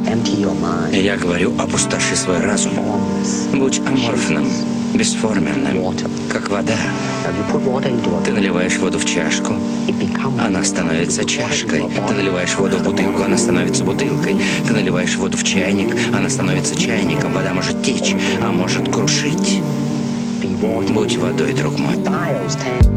Я говорю, опустоши свой разум. Будь аморфным, бесформенным, как вода. Ты наливаешь воду в чашку, она становится чашкой. Ты наливаешь воду в бутылку, она становится бутылкой. Ты наливаешь воду в чайник, она становится чайником. Вода может течь, а может крушить. Будь водой, друг мой.